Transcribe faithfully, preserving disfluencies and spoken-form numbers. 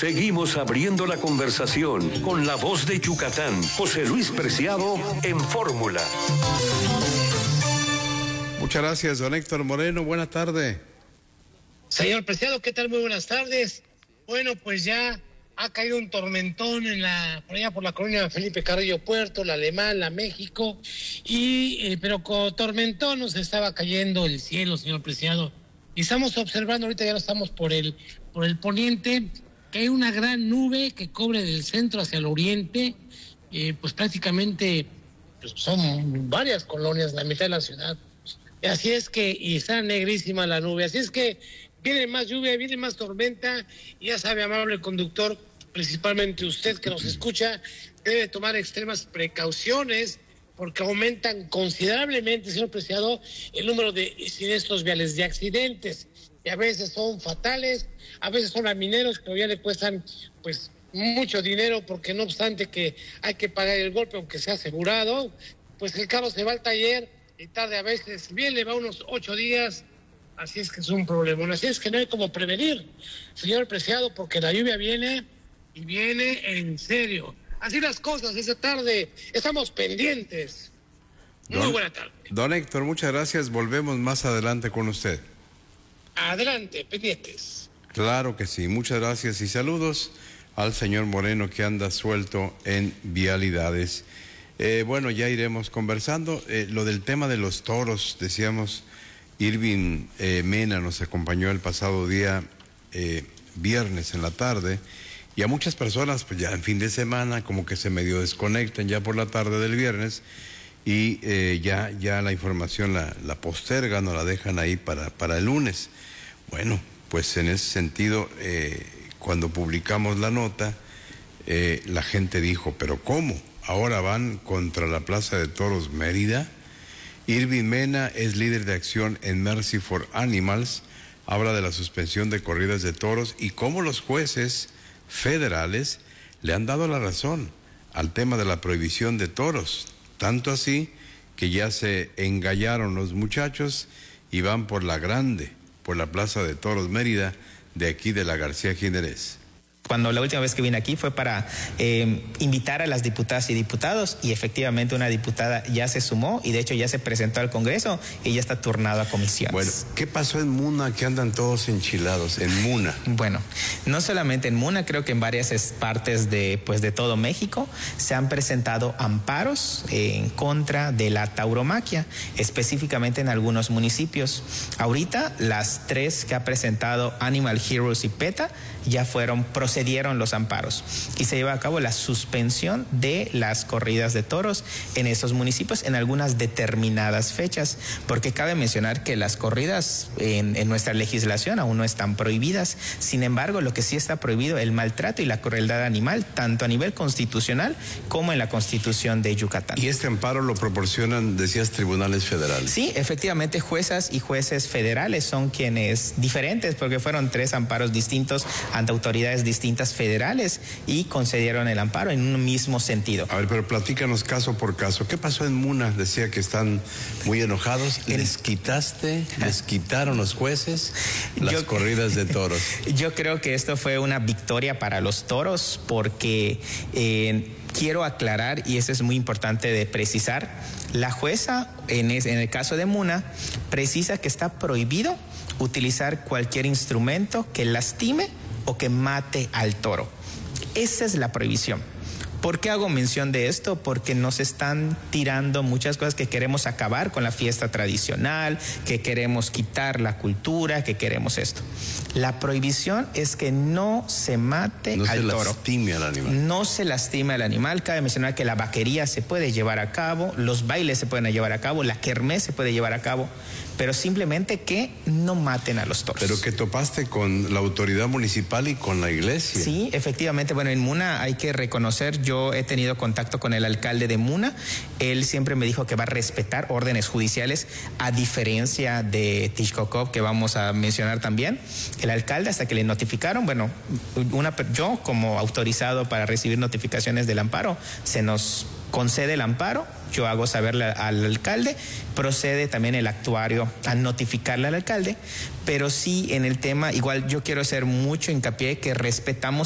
Seguimos abriendo la conversación con la voz de Yucatán, José Luis Preciado, en Fórmula. Muchas gracias, don Héctor Moreno. Buena tarde. Señor Preciado, ¿qué tal? Muy buenas tardes. Bueno, pues ya ha caído un tormentón en la, por allá por la colonia Felipe Carrillo Puerto, la Alemán, la México, y eh, pero con tormentón nos estaba cayendo el cielo, señor Preciado. Y estamos observando, ahorita ya lo estamos por el, por el poniente, que hay una gran nube que cubre del centro hacia el oriente, eh, pues prácticamente pues son varias colonias, la mitad de la ciudad. Así es que, y está negrísima la nube, así es que viene más lluvia, viene más tormenta, y ya sabe, amable conductor, principalmente usted que nos escucha, debe tomar extremas precauciones, porque aumentan considerablemente, señor Preciado, el número de siniestros viales, de accidentes, y a veces son fatales, a veces son a mineros, pero ya le cuestan, pues, mucho dinero, porque no obstante que hay que pagar el golpe, aunque sea asegurado, pues el carro se va al taller, y tarde a veces, bien, le va unos ocho días, así es que es un problema, así es que no hay como prevenir, señor Preciado, porque la lluvia viene, y viene en serio. Así las cosas, esta tarde estamos pendientes. Muy don, buena tarde. Don Héctor, muchas gracias, volvemos más adelante con usted. Adelante, pendientes. Claro que sí, muchas gracias y saludos al señor Moreno que anda suelto en vialidades. Eh, bueno, ya iremos conversando. Eh, lo del tema de los toros, decíamos, Irving eh, Mena nos acompañó el pasado día eh, viernes en la tarde, y a muchas personas pues ya en fin de semana como que se medio desconectan ya por la tarde del viernes y eh, ya, ya la información la, la postergan o la dejan ahí para, para el lunes. Bueno, pues en ese sentido, eh, cuando publicamos la nota, eh, la gente dijo, ¿pero cómo? Ahora van contra la Plaza de Toros Mérida. Irving Mena es líder de acción en Mercy for Animals, habla de la suspensión de corridas de toros y cómo los jueces federales le han dado la razón al tema de la prohibición de toros, tanto así que ya se engallaron los muchachos y van por la grande, por la Plaza de Toros Mérida, de aquí de la García Jiménez. Cuando la última vez que vine aquí fue para eh, invitar a las diputadas y diputados, y efectivamente una diputada ya se sumó y de hecho ya se presentó al Congreso y ya está turnado a comisiones. Bueno, ¿qué pasó en Muna que andan todos enchilados? En Muna. Bueno, no solamente en Muna, creo que en varias partes de, pues, de todo México se han presentado amparos eh, en contra de la tauromaquia, específicamente en algunos municipios. Ahorita las tres que ha presentado Animal Heroes y PETA ya fueron procedimientos Procedieron los amparos y se lleva a cabo la suspensión de las corridas de toros en esos municipios en algunas determinadas fechas, porque cabe mencionar que las corridas en, en nuestra legislación aún no están prohibidas. Sin embargo, lo que sí está prohibido es el maltrato y la crueldad animal, tanto a nivel constitucional como en la Constitución de Yucatán. ¿Y este amparo lo proporcionan, decías, tribunales federales? Sí, efectivamente, juezas y jueces federales son quienes, diferentes, porque fueron tres amparos distintos ante autoridades distintas federales y concedieron el amparo en un mismo sentido. A ver, pero platícanos caso por caso. ¿Qué pasó en Muna? Decía que están muy enojados. ¿Les quitaste, les quitaron los jueces las yo, corridas de toros? Yo creo que esto fue una victoria para los toros porque eh, quiero aclarar, y eso es muy importante de precisar, la jueza en, es, en el caso de Muna precisa que está prohibido utilizar cualquier instrumento que lastime o que mate al toro. Esa es la prohibición. ¿Por qué hago mención de esto? Porque nos están tirando muchas cosas, que queremos acabar con la fiesta tradicional, que queremos quitar la cultura, que queremos esto. La prohibición es que no se mate no al se toro. lastime al animal. No se lastime al animal. Cabe mencionar que la vaquería se puede llevar a cabo, los bailes se pueden llevar a cabo, la kermés se puede llevar a cabo, pero simplemente que no maten a los toros. Pero que topaste con la autoridad municipal y con la iglesia. Sí, efectivamente. Bueno, en Muna hay que reconocer, yo he tenido contacto con el alcalde de Muna. Él siempre me dijo que va a respetar órdenes judiciales, a diferencia de Tixcocop, que vamos a mencionar también. El alcalde, hasta que le notificaron, bueno, una, yo como autorizado para recibir notificaciones del amparo, se nos concede el amparo, yo hago saberle al alcalde, procede también el actuario a notificarle al alcalde, pero sí en el tema, igual yo quiero hacer mucho hincapié que respetamos